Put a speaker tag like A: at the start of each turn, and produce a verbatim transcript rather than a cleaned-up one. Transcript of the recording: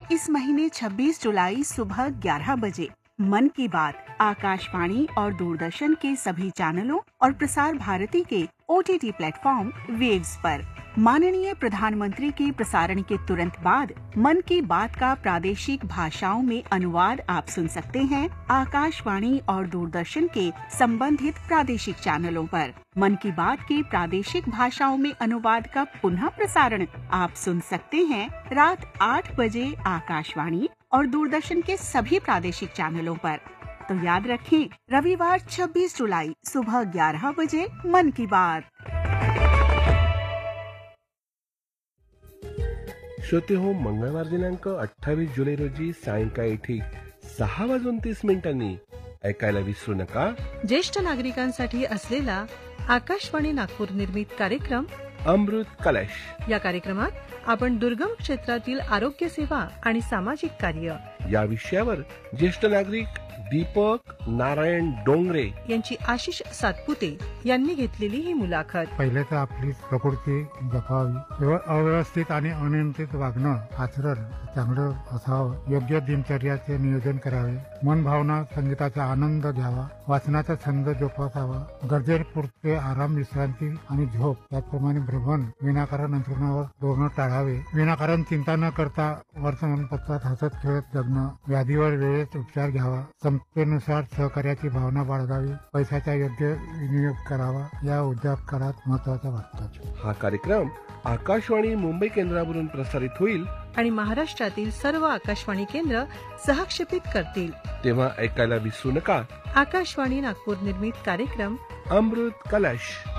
A: इस महीने छब्बीस जुलाई सुबह ग्यारह बजे मन की बात आकाशवाणी और दूरदर्शन के सभी चैनलों और प्रसार भारती के ओटीटी प्लेटफॉर्म वेव्स पर माननीय प्रधानमंत्री के प्रसारण के तुरंत बाद मन की बात का प्रादेशिक भाषाओं में अनुवाद आप सुन सकते हैं आकाशवाणी और दूरदर्शन के संबंधित प्रादेशिक चैनलों पर। मन की बात के प्रादेशिक भाषाओं में अनुवाद का पुनः प्रसारण आप सुन सकते हैं रात आठ बजे आकाशवाणी और दूरदर्शन के सभी प्रादेशिक चैनलों पर। तो याद रखें, रविवार छब्बीस जुलाई सुबह ग्यारह बजे मन की बात।
B: श्रोते हो, मंगळवार दिनांक अठ्ठावीस जुलै रोजी सायंकाळी ठीक सहा वाजून तीस मिनिटांनी ऐकायला विसरू नका
C: ज्येष्ठ नागरिकांसाठी असलेला आकाशवाणी नागपूर निर्मित कार्यक्रम
B: अमृत कलश।
C: या कार्यक्रमात आपण दुर्गम क्षेत्रातील आरोग्य सेवा आणि सामाजिक कार्य
B: या विषयावर ज्येष्ठ नागरिक दीपक नारायण डोंगरे
C: यांची आशिष सातपुते यांनी घेतलेली ही मुलाखत।
D: पहिले तर आपली प्रकृती जपावी, अव्यवस्थित आणि अनियंत्रित वागणं आचरण चांगलं असावं, योग्य दिनचर्याचे नियोजन करावे, मन भावना संगीताचा आनंद घ्यावा, वाचनाचा छंद जोपासावा, गरजेपुरते आराम विश्रांती आणि झोप, त्याचप्रमाणे भ्रमण विनाकारण अंतरुणावर दौडणं टाळावे, विनाकारण चिंता न करता वर्तमानपत्रात हसत खेळत जगणं, व्याधीवर वेळेत उपचार घ्यावा, संस्थेनुसार सहकार्याची भावना बाळगावी, पैशाचा योग्य विनियोग करावा, या उद्योगकारात महत्वाचा वाटतो।
B: हा कार्यक्रम आकाशवाणी मुंबई केंद्रावरून प्रसारित होईल
C: आणि महाराष्ट्रातील सर्व आकाशवाणी केंद्र सहक्षेपित करतील।
B: तेव्हा ऐकायला विसरू नका
C: आकाशवाणी नागपूर निर्मित कार्यक्रम
B: अमृत कलश।